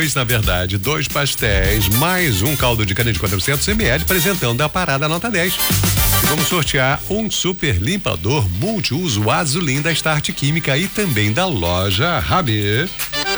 na verdade, 2 pastéis, mais um caldo de cana de 400 ml, apresentando a parada nota 10. E vamos sortear um super limpador multiuso Azulin da Start Química e também da loja Rabi.